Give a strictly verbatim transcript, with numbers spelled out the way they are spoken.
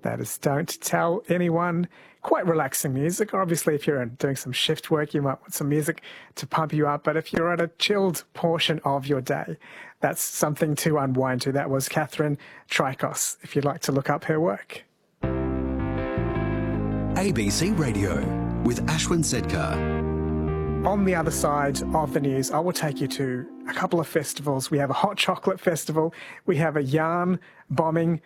That is Don't Tell Anyone. Quite relaxing music. Obviously, if you're doing some shift work, you might want some music to pump you up. But if you're at a chilled portion of your day, that's something to unwind to. That was Catherine Trikos, if you'd like to look up her work. A B C Radio with Ashwin Sedkar. On the other side of the news, I will take you to a couple of festivals. We have a hot chocolate festival. We have a yarn bombing